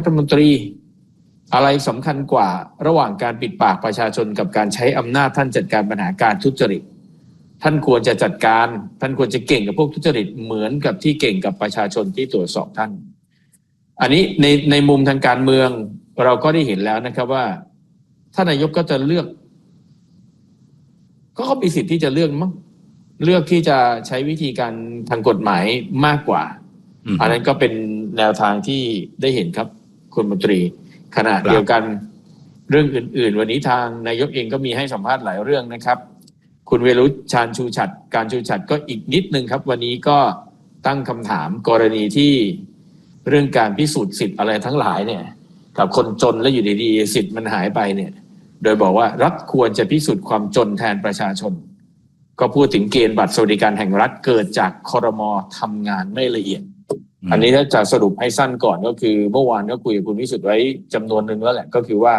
รัฐมนตรีอะไรสำคัญกว่าระหว่างการปิดปากประชาชนกับการใช้อำนาจท่านจัดการปัญหาการทุจริตท่านควรจะจัดการท่านควรจะเก่งกับพวกทุจริตเหมือนกับที่เก่งกับประชาชนที่ตรวจสอบท่านอันนี้ในมุมทางการเมืองเราก็ได้เห็นแล้วนะครับว่าท่านนายกก็จะเลือกก็เขามีสิทธิ์ที่จะเลือกมั้งเลือกที่จะใช้วิธีการทางกฎหมายมากกว่าอันนั้นก็เป็นแนวทางที่ได้เห็นครับคุณมนตรีขณะเดียวกันเรื่องอื่นๆวันนี้ทางนายกเองก็มีให้สัมภาษณ์หลายเรื่องนะครับคุณเวรุชชาญชูฉัตรการชูฉัตรก็อีกนิดนึงครับวันนี้ก็ตั้งคำถามกรณีที่เรื่องการพิสูจน์สิทธิ์อะไรทั้งหลายเนี่ยกับคนจนแล้วอยู่ดีๆสิทธิ์มันหายไปเนี่ยโดยบอกว่ารัฐควรจะพิสูจน์ความจนแทนประชาชนก็พูดถึงเกณฑ์บัตรสวัสดิการแห่งรัฐเกิดจากครม.ทำงานไม่ละเอียดอันนี้ถ้าจะสรุปให้สั้นก่อนก็คือเมื่อวานก็คุยกับคุณวิสุทธิ์ไว้จำนวนหนึ่งแล้วแหละก็คือว่า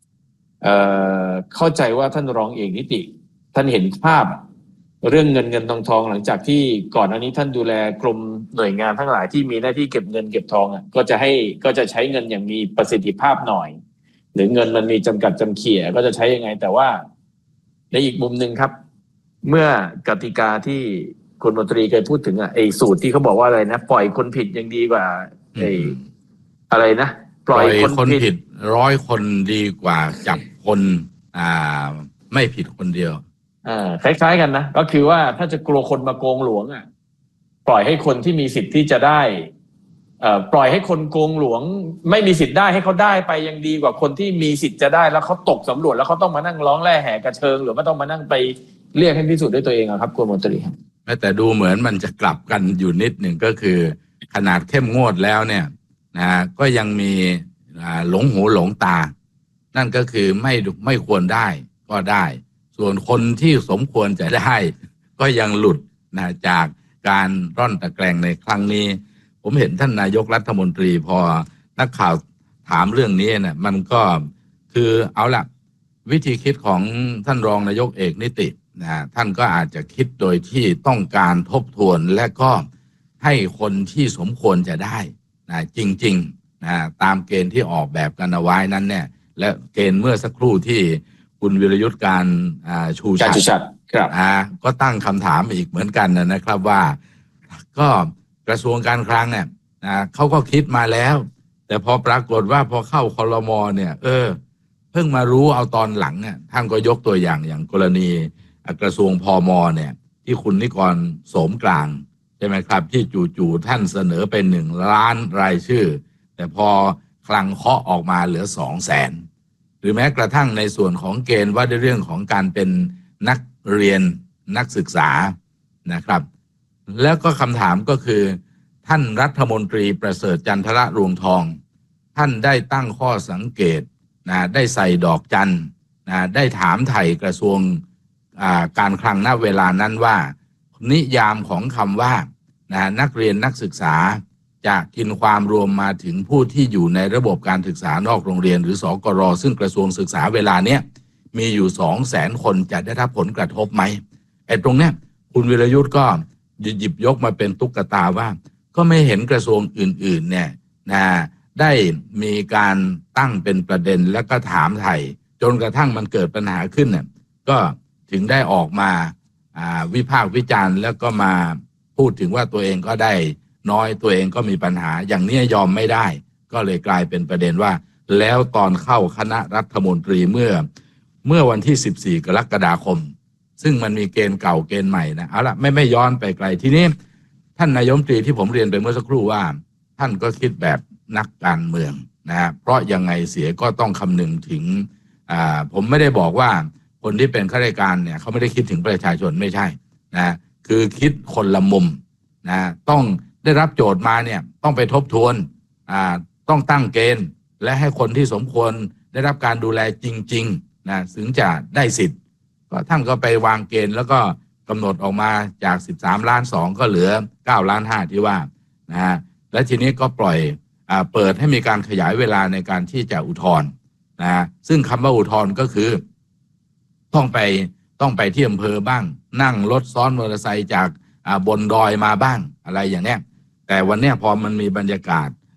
เข้าใจว่าท่านรองเอกนิติท่านเห็นภาพเรื่องเงินทองหลังจากที่ก่อนอันนี้ท่านดูแลกรมหน่วยงานทั้งหลายที่มีหน้าที่เก็บเงินเก็บทองก็จะใช้เงินอย่างมีประสิทธิภาพหน่อยหรือเงินมันมีจำกัดจำเขี่ยก็จะใช้ยังไงแต่ว่าในอีกมุมหนึ่งครับเมื่อกติกาที่คุณมนตรีเคยพูดถึงไอ้สูตรที่เขาบอกว่าอะไรนะปล่อยคนผิดยังดีกว่าไอ้อะไรนะปล่อยคนผิด 100 คนดีกว่าจับคนไม่ผิดคนเดียวคล้ายๆกันนะก็คือว่าถ้าจะกลัวคนมาโกงหลวงปล่อยให้คนที่มีสิทธิ์ที่จะได้ปล่อยให้คนโกงหลวงไม่มีสิทธิ์ได้ให้เขาได้ไปยังดีกว่าคนที่มีสิทธิ์จะได้แล้วเขาตกสำรวจแล้วเขาต้องมานั่งร้องแร่แห่กระเชิงหรือไม่ต้องมานั่งไปเรียกให้พิสูจน์ด้วยตัวเองครับคุณมนตรีครับแต่ดูเหมือนมันจะกลับกันอยู่นิดหนึ่งก็คือขนาดเข้มงวดแล้วเนี่ยนะก็ยังมีหลงหูหลงตานั่นก็คือไม่ควรได้ก็ได้ส่วนคนที่สมควรจะได้ก็ยังหลุดนะจากการร่อนตะแกรงในครั้งนี้ผมเห็นท่านนายกรัฐมนตรีพอนักข่าวถามเรื่องนี้เนี่ยมันก็คือเอาล่ะวิธีคิดของท่านรองนายกเอกนิตินะท่านก็อาจจะคิดโดยที่ต้องการทบทวนและก็ให้คนที่สมควรจะได้นะจริงๆนะตามเกณฑ์ที่ออกแบบกันเอาไว้นั้นเนี่ยและเกณฑ์เมื่อสักครู่ที่คุณวิรยุทธการชูชัดครับก็ตั้งคำถามอีกเหมือนกันนะครับว่าก็กระทรวงการคลังเนี่ยเขาก็คิดมาแล้วแต่พอปรากฏว่าพอเข้าครม.เนี่ยเพิ่งมารู้เอาตอนหลังเนี่ยท่านก็ยกตัวอย่างกรณีกระทรวงพม.เนี่ยที่คุณนิกรโสมกลางใช่ไหมครับที่จู่ๆท่านเสนอเป็น1 ล้านรายชื่อแต่พอคลังเคาะออกมาเหลือ200,000หรือแม้กระทั่งในส่วนของเกณฑ์ว่าในเรื่องของการเป็นนักเรียนนักศึกษานะครับแล้วก็คำถามก็คือท่านรัฐมนตรีประเสริฐจันทระรวงทองท่านได้ตั้งข้อสังเกตได้ใส่ดอกจันได้ถามไถ่กระทรวงการคลังณเวลานั้นว่านิยามของคำว่านักเรียนนักศึกษาจะกินความรวมมาถึงผู้ที่อยู่ในระบบการศึกษานอกโรงเรียนหรือสกร.ซึ่งกระทรวงศึกษาเวลาเนี้ยมีอยู่200,000 คนจะได้รับผลกระทบไหมไอ้ตรงเนี้ยคุณวิรยุทธ์ก็หยิบยกมาเป็นตุ๊กตาว่าก็ไม่เห็นกระทรวงอื่นๆเนี่ยได้มีการตั้งเป็นประเด็นแล้วก็ถามไถ่จนกระทั่งมันเกิดปัญหาขึ้นเนี่ยก็ถึงได้ออกมาวิพากษ์วิจารณ์แล้วก็มาพูดถึงว่าตัวเองก็ได้น้อยตัวเองก็มีปัญหาอย่างนี้ยอมไม่ได้ก็เลยกลายเป็นประเด็นว่าแล้วตอนเข้าคณะรัฐมนตรีเมื่อวันที่14 กรกฎาคมซึ่งมันมีเกณฑ์เก่าเกณฑ์ใหม่นะเอาละไม่ย้อนไปไกลทีนี้ท่านนายกรัฐมนตรีที่ผมเรียนไปเมื่อสักครู่ว่าท่านก็คิดแบบนักการเมืองนะเพราะยังไงเสียก็ต้องคำนึงถึงผมไม่ได้บอกว่าคนที่เป็นข้าราชการเนี่ยเขาไม่ได้คิดถึงประชาชนไม่ใช่นะคือคิดคนละมุมนะต้องได้รับโจทย์มาเนี่ยต้องไปทบทวนต้องตั้งเกณฑ์และให้คนที่สมควรได้รับการดูแลจริงๆนะถึงจะได้สิทธิ์ก็ท่านก็ไปวางเกณฑ์แล้วก็กำหนดออกมาจาก13.2 ล้านก็เหลือ9.5 ล้านที่ว่านะฮะและทีนี้ก็ปล่อยเปิดให้มีการขยายเวลาในการที่จะอุทธรณ์นะซึ่งคำว่าอุทธรณ์ก็คือต้องไปที่อำเภอบ้างนั่งรถซ้อนมอเตอร์ไซค์จากบนดอยมาบ้างอะไรอย่างเนี้ยแต่วันเนี้ยพอมันมีบรรยากาศ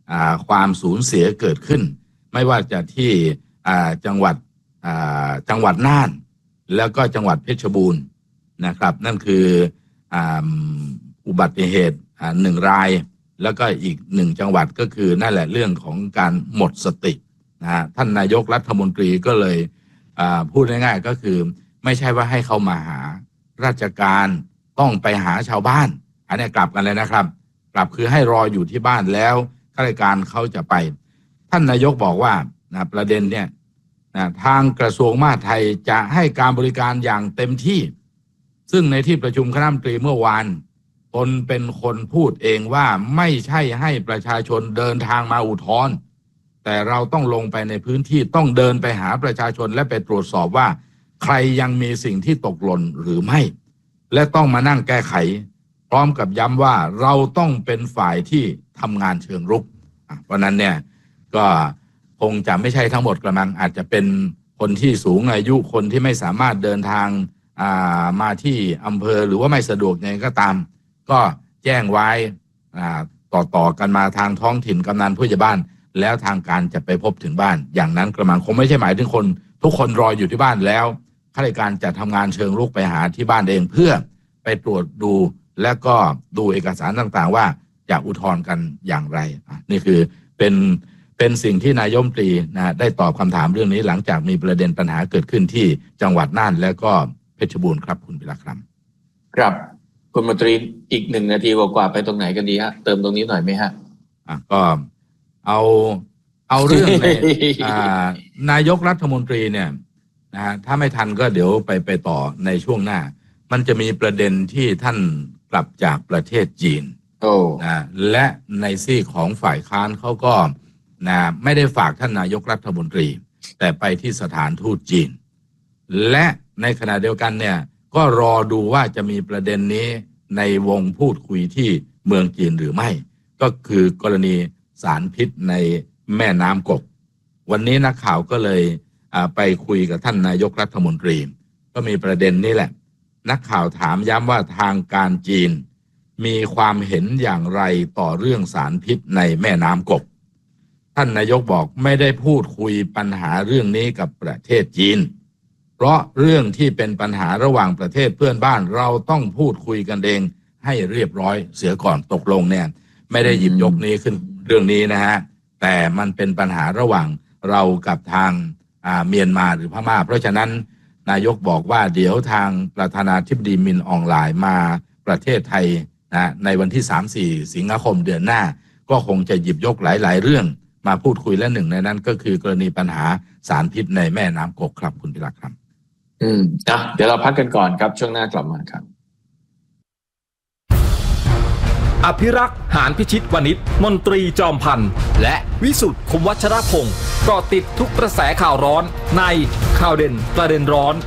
ความสูญเสียเกิดขึ้นไม่ว่าจะที่จังหวัดน่านแล้วก็จังหวัดเพชรบูรณ์นะครับนั่นคืออุบัติเหตุ1 รายแล้วก็อีก1 จังหวัดก็คือนั่นแหละเรื่องของการหมดสตินะท่านนายกรัฐมนตรีก็เลยพูดง่ายๆก็คือไม่ใช่ว่าให้เขามาหาราชการต้องไปหาชาวบ้านอันนี้กลับกันเลยนะครับกลับคือให้รออยู่ที่บ้านแล้วข้าราชการเขาจะไปท่านนายกบอกว่าประเด็นเนี่ยทางกระทรวงมหาดไทยจะให้การบริการอย่างเต็มที่ซึ่งในที่ประชุมคณะรัฐมนตรีเมื่อวานตนเป็นคนพูดเองว่าไม่ใช่ให้ประชาชนเดินทางมาอุทธรณ์แต่เราต้องลงไปในพื้นที่ต้องเดินไปหาประชาชนและไปตรวจสอบว่าใครยังมีสิ่งที่ตกหล่นหรือไม่และต้องมานั่งแก้ไขพร้อมกับย้ำว่าเราต้องเป็นฝ่ายที่ทำงานเชิงรุกเพราะนั้นเนี่ยก็คงจะไม่ใช่ทั้งหมดกระมังอาจจะเป็นคนที่สูงอายุคนที่ไม่สามารถเดินทางมาที่อำเภอหรือว่าไม่สะดวกยังไงก็ตามก็แจ้งไว้ต่อกันมาทางท้องถิ่นกำนันผู้ใหญ่บ้านแล้วทางการจะไปพบถึงบ้านอย่างนั้นกระมังคงไม่ใช่หมายถึงคนทุกคนรออยู่ที่บ้านแล้วข้าราชการจะทำงานเชิงรุกไปหาที่บ้านเองเพื่อไปตรวจดูและก็ดูเอกสารต่างๆว่าจะอุทธรณ์กันอย่างไรนี่คือเป็นสิ่งที่นายกรัฐมนตรีได้ตอบคำถามเรื่องนี้หลังจากมีประเด็นปัญหาเกิดขึ้นที่จังหวัดน่านและก็เพชรบูรณ์ครับคุณพิรักษ์ครับคุณมนตรีอีก1 นาทีกว่าไปตรงไหนกันดีฮะเติมตรงนี้หน่อยไหมฮะก็เอาเรื่องใน นายกรัฐมนตรีเนี่ยถ้าไม่ทันก็เดี๋ยวไปต่อในช่วงหน้ามันจะมีประเด็นที่ท่านกลับจากประเทศจีนและในซีกของฝ่ายค้านเขาก็ไม่ได้ฝากท่านนายกรัฐมนตรีแต่ไปที่สถานทูตจีนและในขณะเดียวกันเนี่ยก็รอดูว่าจะมีประเด็นนี้ในวงพูดคุยที่เมืองจีนหรือไม่ก็คือกรณีสารพิษในแม่น้ำกกวันนี้นักข่าวก็เลยไปคุยกับท่านนายกรัฐมนตรีก็มีประเด็นนี้แหละนักข่าวถามย้ำว่าทางการจีนมีความเห็นอย่างไรต่อเรื่องสารพิษในแม่น้ำกกท่านนายกบอกไม่ได้พูดคุยปัญหาเรื่องนี้กับประเทศจีนเพราะเรื่องที่เป็นปัญหาระหว่างประเทศเพื่อนบ้านเราต้องพูดคุยกันเองให้เรียบร้อยเสียก่อนตกลงเนี่ยไม่ได้หยิบยกนี้ขึ้นเรื่องนี้นะฮะแต่มันเป็นปัญหาระหว่างเรากับทางเมียนมาหรือพม่าเพราะฉะนั้นนายกบอกว่าเดี๋ยวทางประธานาธิบดีมินอองหลายมาประเทศไทยในวันที่ 3-4 สิงหาคมเดือนหน้าก็คงจะหยิบยกหลายๆเรื่องมาพูดคุยและหนึ่งในนั้นก็คือกรณีปัญหาสารพิษในแม่น้ำกกครับคุณพิรักษ์ครับเดี๋ยวเราพักกันก่อนครับช่วงหน้ากลับมาครับอภิรักษ์หานพิชิตวณิชมนตรีจอมพันธ์และวิสุทธิ์คมวัชรพงศ์เกาะติดทุกกระแสข่าวร้อนในข่าวเด่นประเด็นร้อน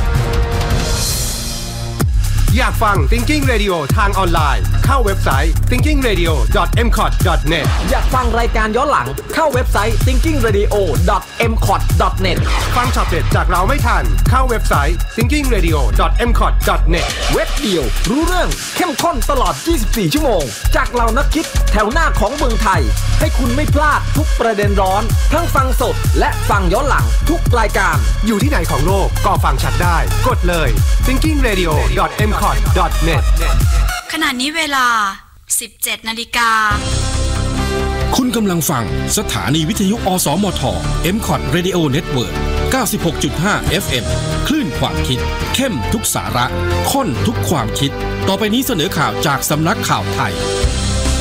อยากฟัง Thinking Radio ทางออนไลน์เข้าเว็บไซต์ thinkingradio.mcot.net อยากฟังรายการย้อนหลังเข้าเว็บไซต์ thinkingradio.mcot.net ฟังช็อตเด็ดจากเราไม่ทันเข้าเว็บไซต์ thinkingradio.mcot.net เว็บเดียวรู้เรื่องเข้มข้นตลอด 24 ชั่วโมงจากเรานักคิดแถวหน้าของเมืองไทยให้คุณไม่พลาดทุกประเด็นร้อนทั้งฟังสดและฟังย้อนหลังทุกรายการอยู่ที่ไหนของโลกก็ฟังชัดได้กดเลย thinkingradio.mcot.net ขณะนี้เวลา 17 นาฬิกาคุณกำลังฟังสถานีวิทยุอสมท MCOT Radio Network 96.5 FM คลื่นความคิดเข้มทุกสาระข้นทุกความคิดต่อไปนี้เสนอข่าวจากสำนักข่าวไทย